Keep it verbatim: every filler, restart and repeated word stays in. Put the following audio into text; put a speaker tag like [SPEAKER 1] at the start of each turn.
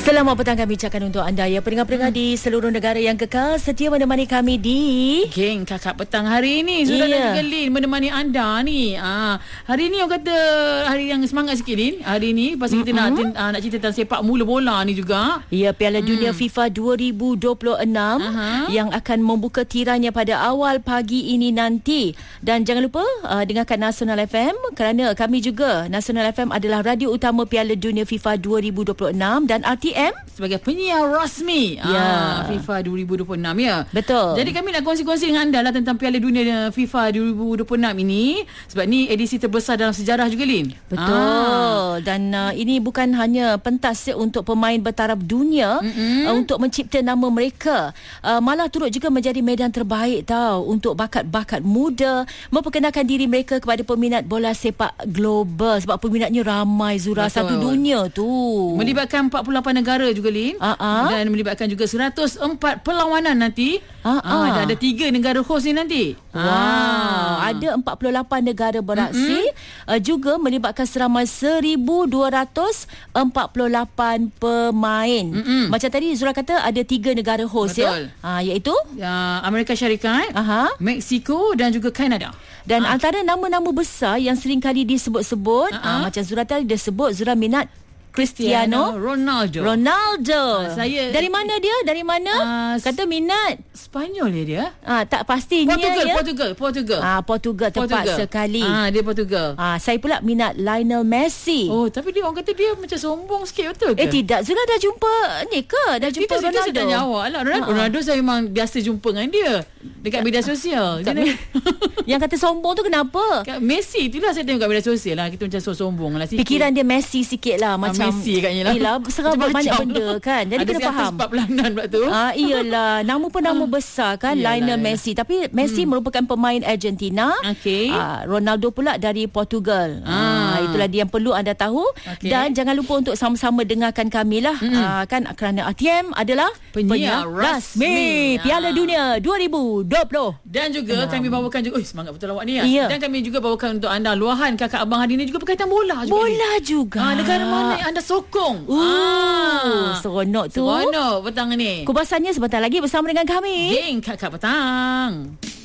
[SPEAKER 1] Selamat petang kami ucapkan untuk anda ya pendengar-pendengar hmm. di seluruh negara yang kekal setia menemani kami di
[SPEAKER 2] Geng Kakak Petang hari ini. Sudah yeah. dan juga Lin menemani anda ni. Ah, hari ni orang kata hari yang semangat sikit Lin. Hari ni pasal kita mm-hmm. nak uh, nak cerita tentang sepak mula bola ni juga.
[SPEAKER 1] Ya, Piala mm. Dunia FIFA dua ribu dua puluh enam uh-huh. yang akan membuka tirainya pada awal pagi ini nanti. Dan jangan lupa uh, dengarkan Nasional F M kerana kami juga Nasional F M adalah radio utama Piala Dunia FIFA dua ribu dua puluh enam dan R T M
[SPEAKER 2] sebagai penyiar rasmi ya. ah, FIFA dua ribu dua puluh enam ya.
[SPEAKER 1] Betul.
[SPEAKER 2] Jadi kami nak kongsi-kongsi dengan anda lah tentang Piala Dunia FIFA dua ribu dua puluh enam ini sebab ni edisi terbesar dalam sejarah juga Lin.
[SPEAKER 1] Betul. Ah. Dan uh, ini bukan hanya pentas untuk pemain bertaraf dunia uh, untuk mencipta nama mereka, uh, malah turut juga menjadi medan terbaik tau untuk bakat-bakat muda memperkenalkan diri mereka kepada peminat bola sepak global sebab peminatnya ramai Zura. Betul. Satu dunia tu. Melibatkan
[SPEAKER 2] empat puluh lapan negara juga Lin. Uh-huh. Dan melibatkan juga seratus empat perlawanan nanti. Uh-huh. Uh, dan ada tiga negara host ni nanti.
[SPEAKER 1] Wow. Uh. Ada empat puluh lapan negara beraksi. Mm-hmm. Uh, juga melibatkan seramai seribu dua ratus empat puluh lapan pemain. Mm-hmm. Macam tadi Zura kata ada tiga negara host. Betul. Ya. Uh, iaitu
[SPEAKER 2] uh, Amerika Syarikat,
[SPEAKER 1] uh-huh.
[SPEAKER 2] Mexico dan juga Kanada.
[SPEAKER 1] Dan uh. antara nama-nama besar yang sering kali disebut-sebut, uh-huh. uh, macam Zura tadi dia sebut Zura minat Cristiano
[SPEAKER 2] Ronaldo.
[SPEAKER 1] Ronaldo.
[SPEAKER 2] Uh, saya
[SPEAKER 1] dari mana dia? Dari mana? Uh, Kata minat
[SPEAKER 2] Spanyol ya dia.
[SPEAKER 1] Ah, tak pastinya
[SPEAKER 2] Portugal,
[SPEAKER 1] ya.
[SPEAKER 2] Portugal, Portugal.
[SPEAKER 1] Ah, Portugal tepat Portugal. sekali.
[SPEAKER 2] Ah, dia Portugal.
[SPEAKER 1] Ah, saya pula minat Lionel Messi.
[SPEAKER 2] Oh, tapi dia orang kata dia macam sombong sikit, betul ke?
[SPEAKER 1] Eh tidak, Zura dah jumpa ni ke? Dah jumpa
[SPEAKER 2] kita,
[SPEAKER 1] Ronaldo.
[SPEAKER 2] Kita tanya awak lah. Ronaldo, uh-huh. Ronaldo saya memang biasa jumpa dengan dia dekat media sosial. Dia
[SPEAKER 1] yang kata sombong tu kenapa?
[SPEAKER 2] Messi itulah saya tengok kat media sosial lah. Kita macam so sombong lah sikit.
[SPEAKER 1] Fikiran dia Messi sikit lah. Macam
[SPEAKER 2] ah, Messi katnya lah.
[SPEAKER 1] Yelah, serabut banyak benda kan. Jadi
[SPEAKER 2] ada
[SPEAKER 1] kena faham.
[SPEAKER 2] Ada empat pelanan pula tu.
[SPEAKER 1] Ah, iyalah. Nama pun nama besar kan. Iyalah, Lionel ya. Messi. Tapi Messi hmm. merupakan pemain Argentina. Okay. Ah, Ronaldo pula dari Portugal. Ah. Ah, itulah dia yang perlu anda tahu. Okay. Dan jangan lupa untuk sama-sama dengarkan kami lah. Hmm. Ah, kan kerana R T M adalah
[SPEAKER 2] penyiar, penyiar rasmi, rasmi.
[SPEAKER 1] Piala ah. Dunia dua ribu dua puluh.
[SPEAKER 2] Dan juga um. kami bawakan juga. Oh, semangat betul awak ni ya.
[SPEAKER 1] Yeah.
[SPEAKER 2] Dan kami juga bawakan untuk anda luahan kakak abang hari ni juga berkaitan bola juga.
[SPEAKER 1] Bola ni. juga.
[SPEAKER 2] Ah, negara mana yang anda sokong?
[SPEAKER 1] Uh, ah, seronok tu.
[SPEAKER 2] Seronok petang ni.
[SPEAKER 1] Kubasannya sebentar lagi bersama dengan kami.
[SPEAKER 2] Geng Kakak Petang.